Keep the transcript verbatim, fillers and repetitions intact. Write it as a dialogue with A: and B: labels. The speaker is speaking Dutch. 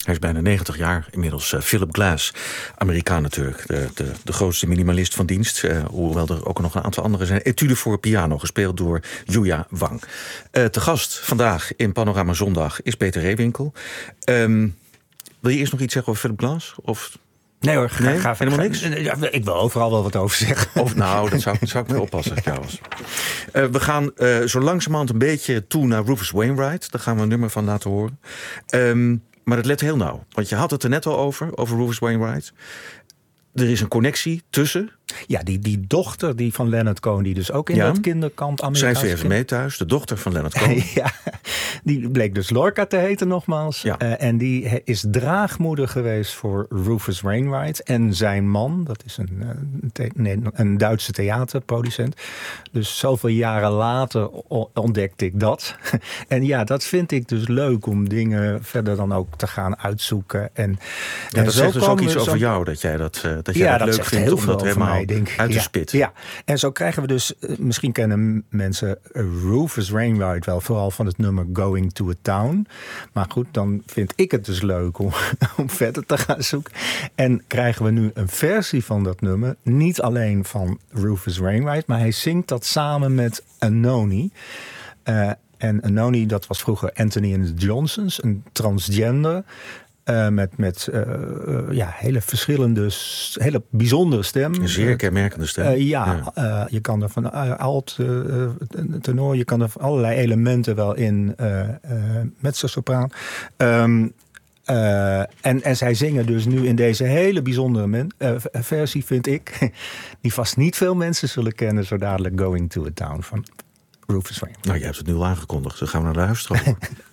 A: Hij is bijna negentig jaar inmiddels. Uh, Philip Glass, Amerikaan natuurlijk. De, de, de grootste minimalist van dienst. Uh, hoewel er ook nog een aantal andere zijn. Etude voor piano, gespeeld door Julia Wang. Uh, te gast vandaag in Panorama Zondag is Peter Reewinkel. Um, wil je eerst nog iets zeggen over Philip Glass? Of...
B: Nee hoor, ga,
A: nee,
B: ga,
A: helemaal
B: ga,
A: niks?
B: Ja, ik wil overal wel wat over zeggen.
A: Of nou, dat zou, dat zou ik mee oppassen als ik jou was. Uh, we gaan uh, zo langzamerhand een beetje toe naar Rufus Wainwright. Daar gaan we een nummer van laten horen. Um, maar het let heel nauw. Want je had het er net al over, over Rufus Wainwright. Er is een connectie tussen...
B: Ja, die, die dochter die van Leonard Cohen, die dus ook in ja. dat kinderkamp Amerikaanse...
A: Schrijf ze even mee thuis, de dochter van Leonard Cohen.
B: Ja, die bleek dus Lorca te heten nogmaals. Ja. Uh, en die is draagmoeder geweest voor Rufus Wainwright. En zijn man, dat is een, een, the- nee, een Duitse theaterproducent. Dus zoveel jaren later ontdekte ik dat. En ja, dat vind ik dus leuk om dingen verder dan ook te gaan uitzoeken. En,
A: ja,
B: en
A: dat zegt dus ook iets
B: zo...
A: over jou, dat jij dat, uh, dat, jij
B: ja,
A: dat
B: dat
A: leuk vindt
B: heel
A: om dat helemaal
B: mij, denk ik.
A: uit te
B: ja,
A: spitten.
B: Ja, en zo krijgen we dus, misschien kennen mensen Rufus Wainwright wel, vooral van het nummer Going to a Town. Maar goed, dan vind ik het dus leuk om, om verder te gaan zoeken. En krijgen we nu een versie van dat nummer, niet alleen van Rufus Wainwright, maar hij zingt dat samen met Anoni. Uh, en Anoni, dat was vroeger Anthony and the Johnsons, een transgender. Uh, met met uh, uh, ja, hele verschillende, hele bijzondere stem.
A: Een zeer kenmerkende stem.
B: Uh, ja, ja. Uh, je kan er van uh, alt, uh, tenor, je kan er allerlei elementen wel in, uh, uh, mezzo-sopraan. Um, uh, en, en zij zingen dus nu in deze hele bijzondere men, uh, versie, vind ik, die vast niet veel mensen zullen kennen, zo dadelijk Going to a Town van Rufus Wainwright.
A: Nou, je hebt het nu al aangekondigd, dan gaan we naar de luisteren.